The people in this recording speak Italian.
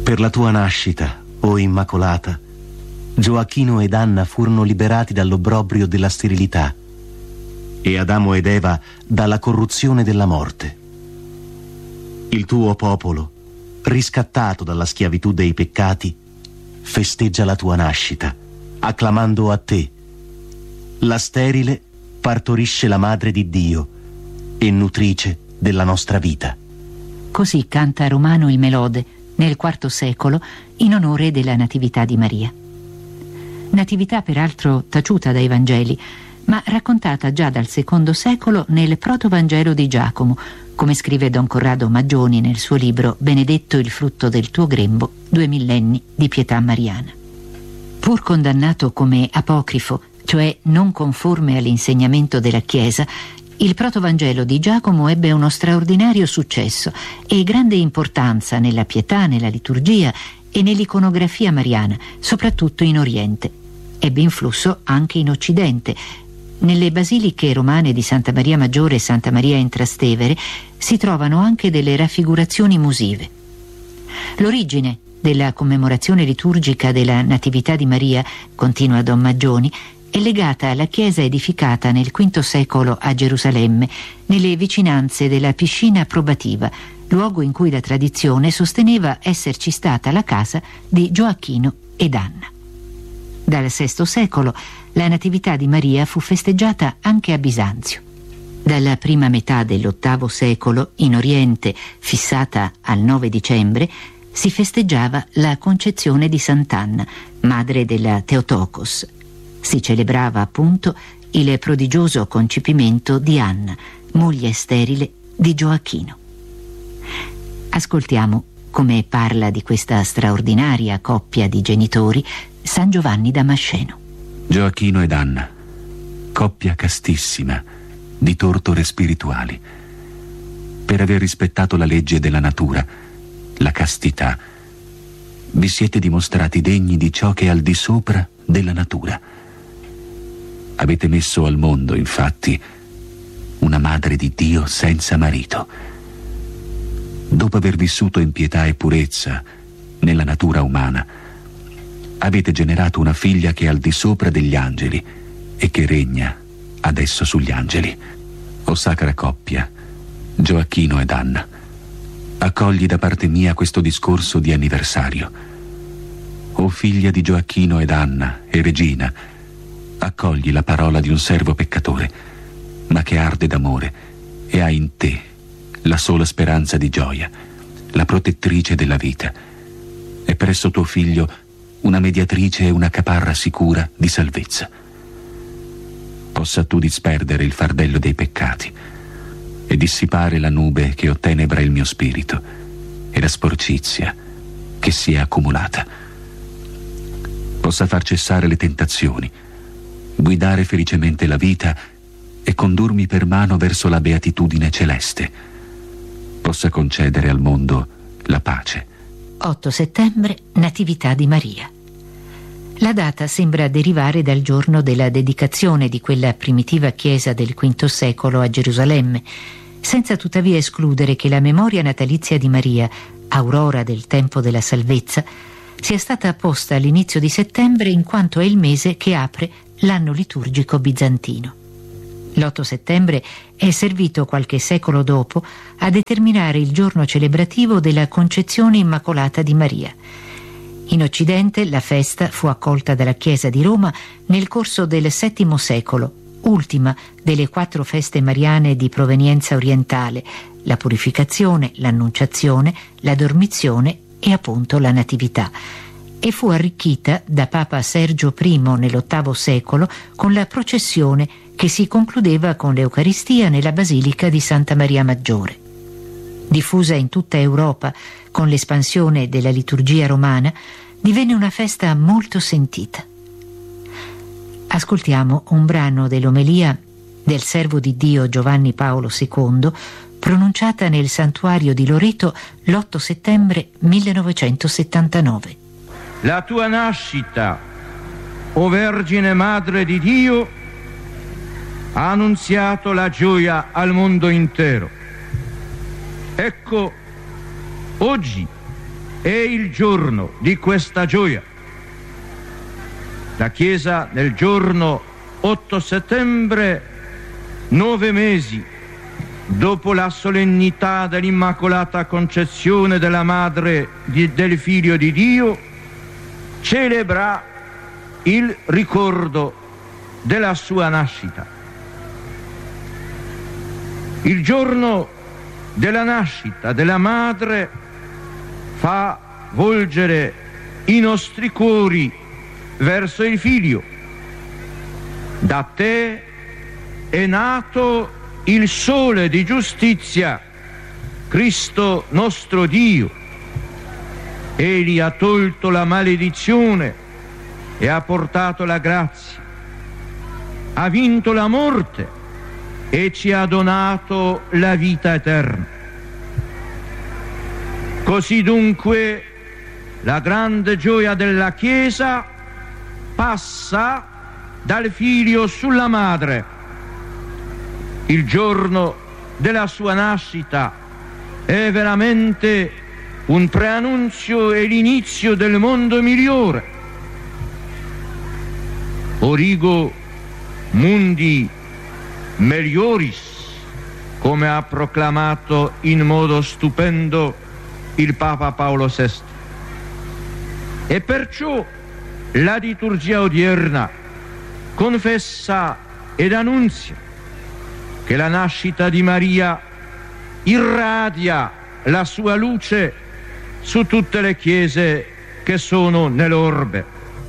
Per la tua nascita, o Immacolata, Gioacchino ed Anna furono liberati dall'obbrobrio della sterilità e Adamo ed Eva dalla corruzione della morte. Il tuo popolo, riscattato dalla schiavitù dei peccati, festeggia la tua nascita, acclamando a te. La sterile partorisce la Madre di Dio e nutrice della nostra vita. Così canta Romano il Melode nel IV secolo in onore della Natività di Maria. Natività peraltro taciuta dai Vangeli, ma raccontata già dal II secolo nel Protovangelo di Giacomo, come scrive Don Corrado Maggioni nel suo libro Benedetto il frutto del tuo grembo, 2 millenni di pietà mariana. Pur condannato come apocrifo, cioè non conforme all'insegnamento della Chiesa, il Protovangelo di Giacomo ebbe uno straordinario successo e grande importanza nella pietà, nella liturgia e nell'iconografia mariana, soprattutto in Oriente. Ebbe influsso anche in Occidente. Nelle basiliche romane di Santa Maria Maggiore e Santa Maria in Trastevere si trovano anche delle raffigurazioni musive. L'origine della commemorazione liturgica della Natività di Maria, continua Don Maggioni, è legata alla chiesa edificata nel V secolo a Gerusalemme, nelle vicinanze della piscina probativa, luogo in cui la tradizione sosteneva esserci stata la casa di Gioacchino ed Anna. Dal VI secolo la Natività di Maria fu festeggiata anche a Bisanzio. Dalla prima metà dell'VIII secolo, in Oriente, fissata al 9 dicembre, si festeggiava la concezione di Sant'Anna, madre della Theotokos. Si celebrava appunto il prodigioso concepimento di Anna, moglie sterile di Gioacchino. Ascoltiamo come parla di questa straordinaria coppia di genitori San Giovanni Damasceno. Gioacchino ed Anna, coppia castissima, di tortore spirituali. Per aver rispettato la legge della natura, la castità, vi siete dimostrati degni di ciò che è al di sopra della natura. Avete messo al mondo, infatti, una Madre di Dio senza marito. Dopo aver vissuto in pietà e purezza nella natura umana, avete generato una figlia che è al di sopra degli angeli e che regna adesso sugli angeli. O sacra coppia, Gioacchino ed Anna, accogli da parte mia questo discorso di anniversario. O figlia di Gioacchino ed Anna e regina, accogli la parola di un servo peccatore, ma che arde d'amore e ha in te la sola speranza di gioia, la protettrice della vita, e presso tuo figlio una mediatrice e una caparra sicura di salvezza. Possa tu disperdere il fardello dei peccati e dissipare la nube che ottenebra il mio spirito e la sporcizia che si è accumulata. Possa far cessare le tentazioni, guidare felicemente la vita e condurmi per mano verso la beatitudine celeste. Possa concedere al mondo la pace. 8 settembre, Natività di Maria. La data sembra derivare dal giorno della dedicazione di quella primitiva chiesa del V secolo a Gerusalemme, senza tuttavia escludere che la memoria natalizia di Maria, aurora del tempo della salvezza, sia stata posta all'inizio di settembre in quanto è il mese che apre l'anno liturgico bizantino. L'8 settembre è servito qualche secolo dopo a determinare il giorno celebrativo della Concezione Immacolata di Maria. In Occidente la festa fu accolta dalla Chiesa di Roma nel corso del VII secolo, ultima delle 4 feste mariane di provenienza orientale: la purificazione, l'annunciazione, la dormizione e appunto la natività, e fu arricchita da Papa Sergio I nell'VIII secolo con la processione che si concludeva con l'Eucaristia nella Basilica di Santa Maria Maggiore. Diffusa in tutta Europa con l'espansione della liturgia romana, divenne una festa molto sentita. Ascoltiamo un brano dell'omelia del servo di Dio Giovanni Paolo II, pronunciata nel santuario di Loreto l'8 settembre 1979. La tua nascita, o Vergine Madre di Dio, ha annunziato la gioia al mondo intero. Ecco, oggi è il giorno di questa gioia. La Chiesa nel giorno 8 settembre, 9 mesi dopo la solennità dell'Immacolata Concezione della Madre del Figlio di Dio, celebra il ricordo della sua nascita. Il giorno della nascita della Madre fa volgere i nostri cuori verso il Figlio. Da te è nato il sole di giustizia, Cristo nostro Dio. Egli ha tolto la maledizione e ha portato la grazia. Ha vinto la morte e ci ha donato la vita eterna. Così dunque la grande gioia della Chiesa passa dal Figlio sulla Madre. Il giorno della sua nascita è veramente un preannunzio e l'inizio del mondo migliore. Origo mundi melioris, come ha proclamato in modo stupendo il Papa Paolo VI. E perciò la liturgia odierna confessa ed annunzia che la nascita di Maria irradia la sua luce su tutte le chiese che sono nell'orbe.